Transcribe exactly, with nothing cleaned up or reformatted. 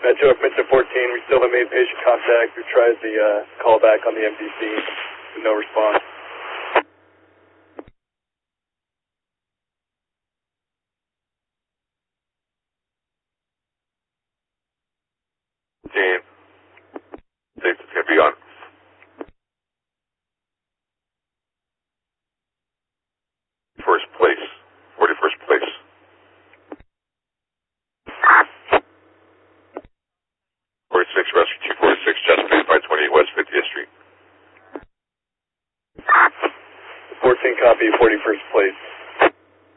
Metro, Metro fourteen, we still haven't made patient contact. We tried the uh, callback on the M D C, no response. Team, six is going to be on. First place, forty-first place. forty-six, rescue two forty-six, Chesapeake, five twenty West fiftieth Street. fourteen copy, forty-first place.